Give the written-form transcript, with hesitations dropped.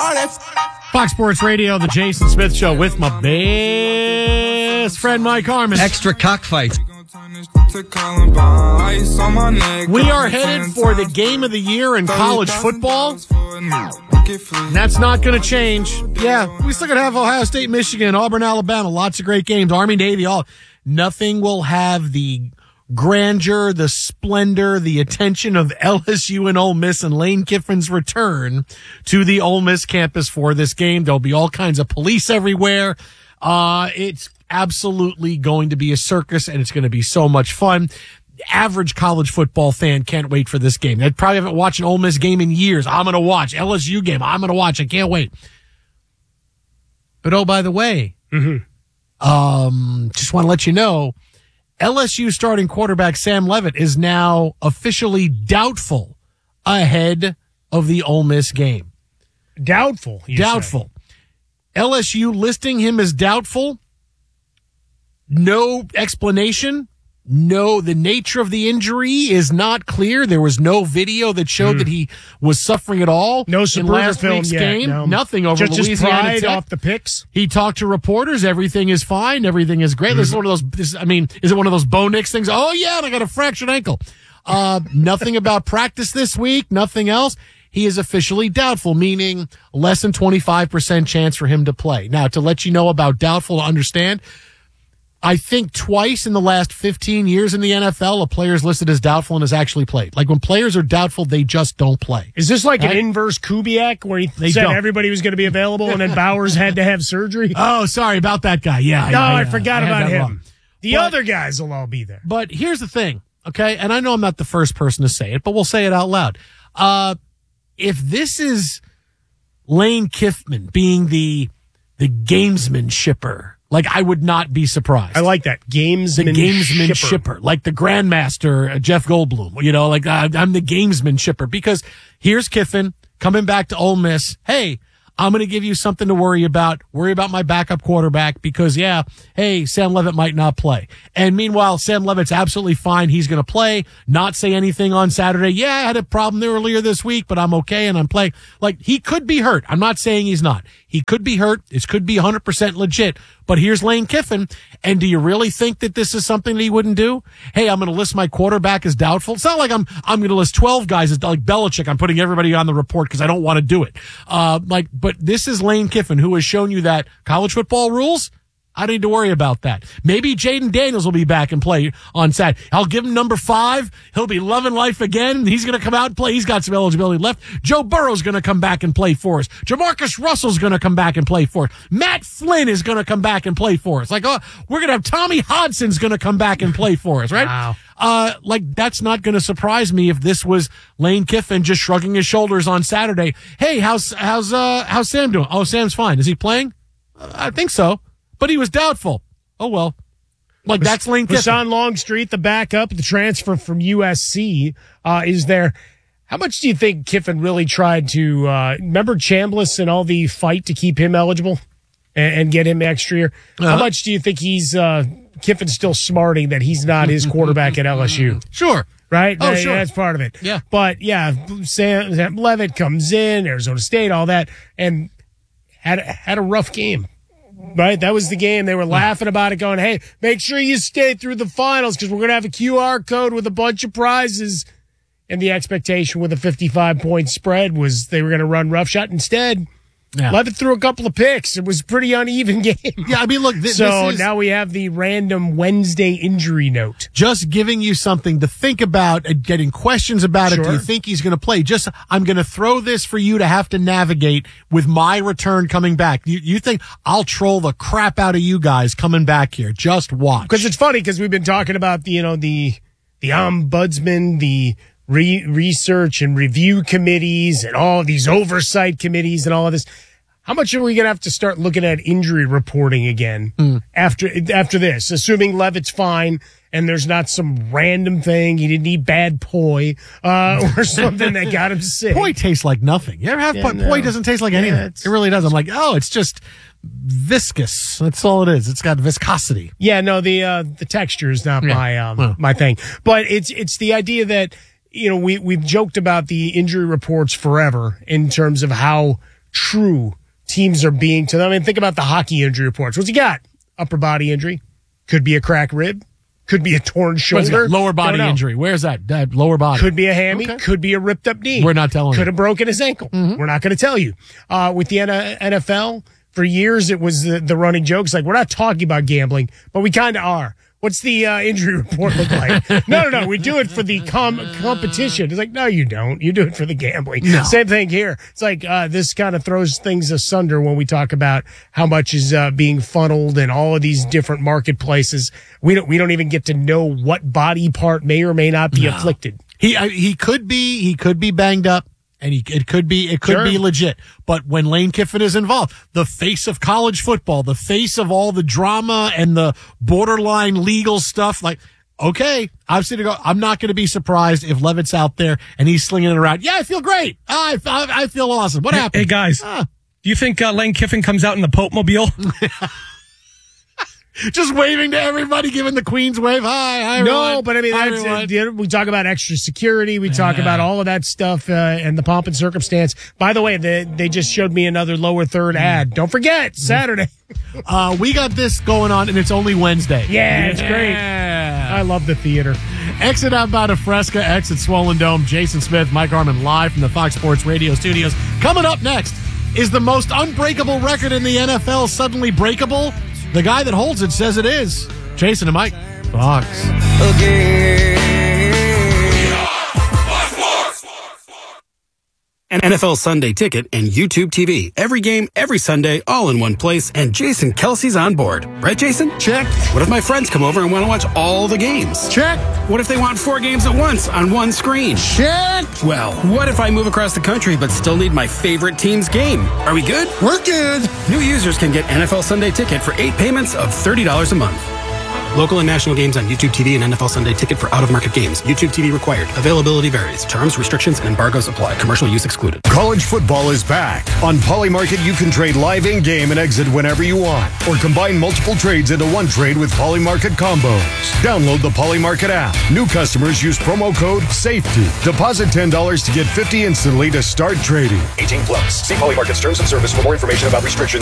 Fox Sports Radio, the Jason Smith Show with my best friend Mike Harmon. Extra cockfight. We are headed for the game of the year in college football. That's not going to change. Yeah, we still going to have Ohio State, Michigan, Auburn, Alabama. Lots of great games. Army, Navy, all. Nothing will have the grandeur, the splendor, the attention of LSU and Ole Miss and Lane Kiffin's return to the Ole Miss campus for this game. There'll be all kinds of police everywhere. It's absolutely going to be a circus, and it's going to be so much fun. Average college football fan can't wait for this game. They probably haven't watched an Ole Miss game in years. I'm going to watch. LSU game, I'm going to watch. I can't wait. But oh, by the way, just want to let you know, LSU starting quarterback Sam Leavitt is now officially doubtful ahead of the Ole Miss game. Doubtful? Doubtful. Say. LSU listing him as doubtful. No explanation. No, the nature of the injury is not clear. There was no video that showed that he was suffering at all. No in last film week's yet, game. no. Nothing over just Louisiana his pride Tech. Off the picks. He talked to reporters. Everything is fine. Everything is great. This is one of those. Is it one of those Bo Nix things? Oh yeah, and I got a fractured ankle. Nothing about practice this week. Nothing else. He is officially doubtful, meaning less than 25% chance for him to play. Now, to let you know about doubtful, to understand. I think twice in the last 15 years in the NFL, a player is listed as doubtful and has actually played. Like when players are doubtful, they just don't play. Is this like an inverse Kubiak where he said everybody was going to be available and then Bowers had to have surgery? Oh, sorry about that guy. Yeah. I forgot about him. The other guys will all be there. But here's the thing, okay? And I know I'm not the first person to say it, but we'll say it out loud. If this is Lane Kiffin being the gamesman shipper, like, I would not be surprised. I like that. The gamesman shipper. Like the grandmaster, Jeff Goldblum. You know, like, I'm the gamesman shipper. Because here's Kiffin coming back to Ole Miss. Hey, I'm going to give you something to worry about. Worry about my backup quarterback because, Sam Leavitt might not play. And meanwhile, Sam Leavitt's absolutely fine. He's going to play, not say anything on Saturday. Yeah, I had a problem earlier this week, but I'm okay and I'm playing. Like, he could be hurt. I'm not saying he's not. He could be hurt. This could be 100% legit. But here's Lane Kiffin. And do you really think that this is something that he wouldn't do? Hey, I'm going to list my quarterback as doubtful. It's not like I'm going to list 12 guys as like Belichick. I'm putting everybody on the report because I don't want to do it. But this is Lane Kiffin who has shown you that college football rules. I don't need to worry about that. Maybe Jaden Daniels will be back and play on Saturday. I'll give him number 5. He'll be loving life again. He's going to come out and play. He's got some eligibility left. Joe Burrow's going to come back and play for us. Jamarcus Russell's going to come back and play for us. Matt Flynn is going to come back and play for us. Like, we're going to have Tommy Hodson's going to come back and play for us, right? Wow. That's not going to surprise me if this was Lane Kiffin just shrugging his shoulders on Saturday. Hey, how's Sam doing? Oh, Sam's fine. Is he playing? I think so. But he was doubtful. Oh, well. Like, that's Lane Kiffin. Rashawn Longstreet, the backup, the transfer from USC, is there. How much do you think Kiffin really tried to, remember Chambliss and all the fight to keep him eligible and get him extra year? How much do you think Kiffin's still smarting that he's not his quarterback at LSU? Sure. Right? Oh, sure. That's part of it. Yeah. But, Sam Leavitt comes in, Arizona State, all that, and had a rough game. Right, that was the game. They were laughing about it, going, hey, make sure you stay through the finals because we're going to have a QR code with a bunch of prizes. And the expectation with a 55-point spread was they were going to run roughshod. Instead, Leavitt threw a couple of picks. It was a pretty uneven game. Yeah, I mean, look. Now we have the random Wednesday injury note. Just giving you something to think about and getting questions about it. Do you think he's going to play? I'm going to throw this for you to have to navigate with my return coming back. You think I'll troll the crap out of you guys coming back here. Just watch. Because it's funny because we've been talking about, the ombudsman, the research and review committees and all these oversight committees and all of this. How much are we going to have to start looking at injury reporting again after this, assuming Leavitt's fine and there's not some random thing, he didn't eat bad poi or something that got him sick. Poi tastes like nothing. You ever have poi? Doesn't taste like anything. It really does. I'm like, it's just viscous. That's all it is. It's got viscosity. Yeah, no, the texture is not my thing. But it's the idea that we've joked about the injury reports forever in terms of how true teams are being to them. I mean, think about the hockey injury reports. What's he got? Upper body injury. Could be a cracked rib. Could be a torn shoulder. Lower body injury. Where's that? Lower body. Could be a hammy. Okay. Could be a ripped up knee. We're not telling you. Could have broken his ankle. Mm-hmm. We're not going to tell you. With the NFL, for years, it was the running joke. It's like, we're not talking about gambling, but we kind of are. What's the injury report look like? No. We do it for the competition. It's like, no, you don't. You do it for the gambling. No. Same thing here. It's like this kind of throws things asunder when we talk about how much is being funneled in all of these different marketplaces. We don't even get to know what body part may or may not be afflicted. He could be banged up. And it could be legit. But when Lane Kiffin is involved, the face of college football, the face of all the drama and the borderline legal stuff, like, okay, I'm not going to be surprised if Levitt's out there and he's slinging it around. Yeah, I feel great. I feel awesome. What happened? Hey guys, do you think Lane Kiffin comes out in the Pope Mobile? Just waving to everybody, giving the Queen's wave. Hi, everyone. No, but I mean, we talk about extra security. We talk about all of that stuff and the pomp and circumstance. By the way, they just showed me another lower third ad. Don't forget, Saturday. We got this going on, and it's only Wednesday. Yeah, it's great. I love the theater. Exit out by Fresca, exit Swollen Dome. Jason Smith, Mike Harmon live from the Fox Sports Radio studios. Coming up next, is the most unbreakable record in the NFL suddenly breakable? The guy that holds it says it is. Jason and Mike, Fox. An NFL Sunday Ticket and YouTube TV. Every game, every Sunday, all in one place. And Jason Kelsey's on board. Right, Jason? Check. What if my friends come over and want to watch all the games? Check. What if they want 4 games at once on one screen? Check. Well, what if I move across the country but still need my favorite team's game? Are we good? We're good. New users can get NFL Sunday Ticket for 8 payments of $30 a month. Local and national games on YouTube TV and NFL Sunday Ticket for out-of-market games. YouTube TV required. Availability varies. Terms, restrictions, and embargoes apply. Commercial use excluded. College football is back. On Polymarket, you can trade live in-game and exit whenever you want. Or combine multiple trades into one trade with Polymarket combos. Download the Polymarket app. New customers use promo code SAFETY. Deposit $10 to get $50 instantly to start trading. 18 plus. See Polymarket's terms of service for more information about restrictions.